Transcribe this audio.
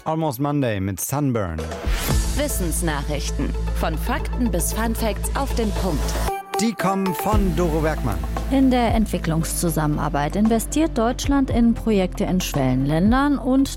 Almost Monday mit Sunburn. Wissensnachrichten. Von Fakten bis Funfacts auf den Punkt. Die kommen von Doro Bergmann. In der Entwicklungszusammenarbeit investiert Deutschland in Projekte in Schwellenländern und